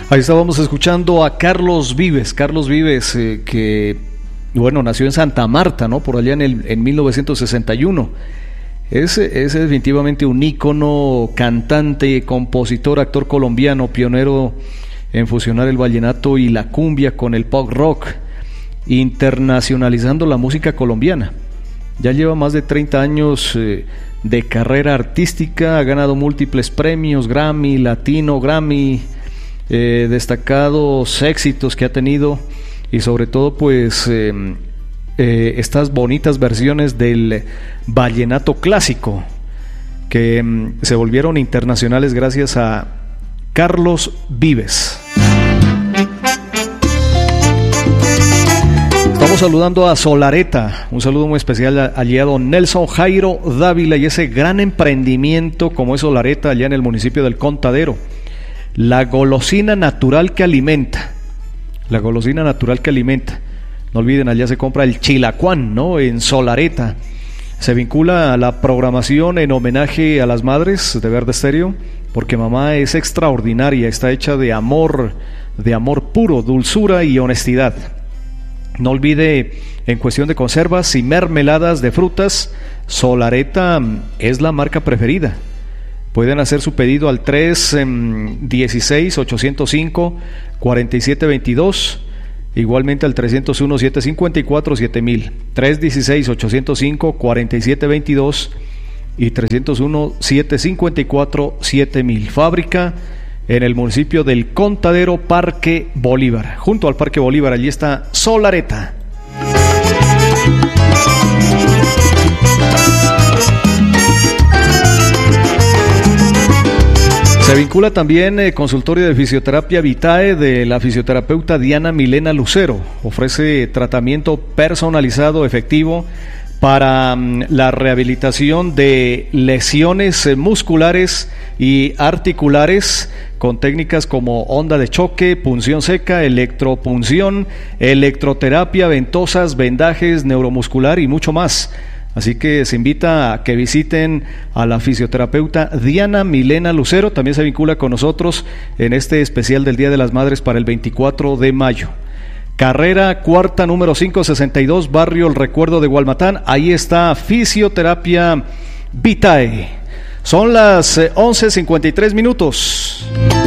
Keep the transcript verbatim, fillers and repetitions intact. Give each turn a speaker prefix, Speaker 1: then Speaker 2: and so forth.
Speaker 1: Ahí estábamos escuchando a Carlos Vives, Carlos Vives eh, que, bueno, nació en Santa Marta, ¿no? Por allá en, el, en mil novecientos sesenta y uno. Es, es definitivamente un ícono, cantante, compositor, actor colombiano, pionero en fusionar el vallenato y la cumbia con el pop rock, internacionalizando la música colombiana. Ya lleva más de treinta años eh, de carrera artística, ha ganado múltiples premios, Grammy, Latino, Grammy, eh, destacados éxitos que ha tenido y sobre todo pues eh, eh, estas bonitas versiones del vallenato clásico que eh, se volvieron internacionales gracias a Carlos Vives. Estamos saludando a Solareta, un saludo muy especial allí a don Nelson Jairo Dávila y ese gran emprendimiento como es Solareta allá en el municipio del Contadero. La golosina natural que alimenta, la golosina natural que alimenta. No olviden, allá se compra el chilacuán, ¿no? En Solareta. Se vincula a la programación en homenaje a las madres de Verde Estéreo, porque mamá es extraordinaria, está hecha de amor, de amor puro, dulzura y honestidad. No olvide, en cuestión de conservas y mermeladas de frutas, Solareta es la marca preferida. Pueden hacer su pedido al tres dieciséis, ochocientos cinco, cuarenta y siete veintidós, igualmente al trescientos uno, setecientos cincuenta y cuatro, siete mil, tres dieciséis, ochocientos cinco, cuarenta y siete veintidós y trescientos uno, setecientos cincuenta y cuatro, siete mil. Fábrica en el municipio del Contadero, Parque Bolívar. Junto al Parque Bolívar, allí está Solareta. Se vincula también eh, consultorio de fisioterapia Vitae de la fisioterapeuta Diana Milena Lucero. Ofrece tratamiento personalizado, efectivo, para um, la rehabilitación de lesiones eh, musculares y articulares con técnicas como onda de choque, punción seca, electropunción, electroterapia, ventosas, vendajes, neuromuscular y mucho más. Así que se invita a que visiten a la fisioterapeuta Diana Milena Lucero. También se vincula con nosotros en este especial del Día de las Madres para el veinticuatro de mayo. Carrera cuarta número quinientos sesenta y dos, barrio El Recuerdo de Gualmatán. Ahí está Fisioterapia Vitae. Son las once cincuenta y tres minutos.